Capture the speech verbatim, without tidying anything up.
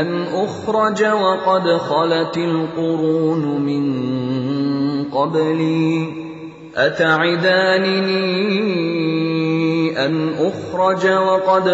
أَنْ أُخْرَجَ وَقَدْ خَلَتِ الْقُرُونُ مِن قَبْلِي أَتَعِدَانِنِي أَنْ أُخْرَجَ وَقَدْ